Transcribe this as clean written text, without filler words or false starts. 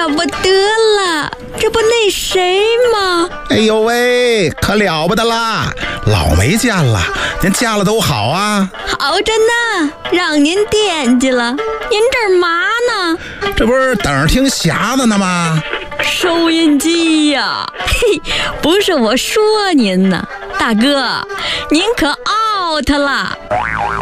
那不得了，这不那谁吗？ 哎呦喂，可了不得啦！老没见了，您见了都好啊。 好着呢，让您惦记了。您这儿嘛呢？ 这不是等着听匣子呢吗？ 收音机呀，嘿，不是我说您呢，大哥，您可out了。